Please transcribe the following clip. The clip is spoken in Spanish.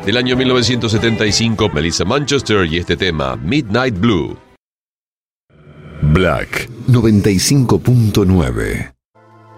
Del año 1975, Melissa Manchester y este tema, Midnight Blue. Black 95.9.